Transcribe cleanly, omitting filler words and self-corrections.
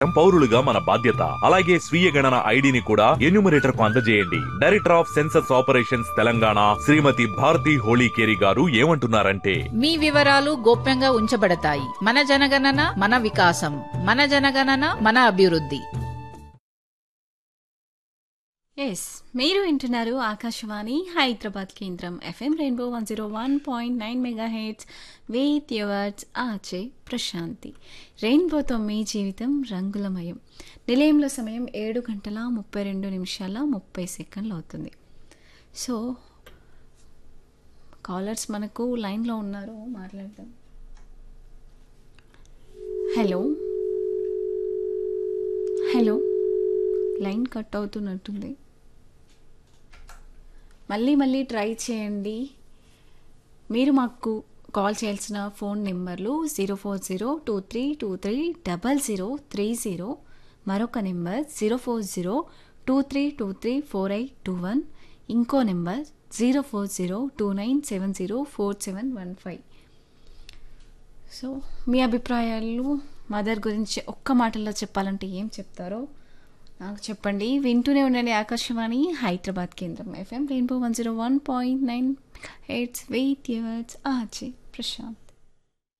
పౌరులుగా మన బాధ్యత. అలాగే స్వీయ గణన ఐడిని కూడా ఎన్యూమరేటర్ కు అందజేయండి. Director of census operations Telangana శ్రీమతి భారతి హోళీకేరి గారు ఏమంటున్నారంటే, మీ వివరాలు గోప్యంగా ఉంచబడతాయి. మన జనగణన మన వికాసం, మన జనగణన మన అభివృద్ధి. ఎస్, మీరు వింటున్నారు ఆకాశవాణి హైదరాబాద్ కేంద్రం FM rainbow 101.9 megahertz with yours ఆచే Prashanti. రెయిన్బోతో మీ జీవితం రంగులమయం. నిలయంలో సమయం 7:32 అవుతుంది. సో కాలర్స్ మనకు లైన్లో ఉన్నారు, మాట్లాడదాం. Hello hello, line cut అవుతున్నట్టుంది. మళ్ళీ ట్రై చేయండి. మీరు మాకు కాల్ చేయాల్సిన ఫోన్ నెంబర్లు 04023230030, మరొక నెంబర్ 04023234821, ఇంకో నెంబర్ 04029704715. సో మీ అభిప్రాయాలు మదర్ గురించి ఒక్క మాటల్లో చెప్పాలంటే ఏం చెప్తారో నాకు చెప్పండి. వింటూనే ఉండండి ఆకాశవాణి హైదరాబాద్ కేంద్రం FM rainbow 101.9 megahertz with yours ఆచే Prashanth.